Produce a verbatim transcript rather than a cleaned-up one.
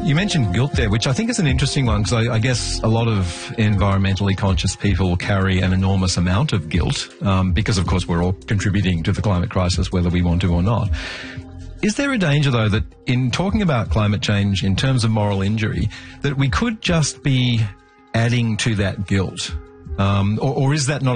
You mentioned guilt there, which I think is an interesting one, because I, I guess a lot of environmentally conscious people carry an enormous amount of guilt um, because, of course, we're all contributing to the climate crisis, whether we want to or not. Is there a danger, though, that in talking about climate change in terms of moral injury, that we could just be adding to that guilt? Um, or, or is that not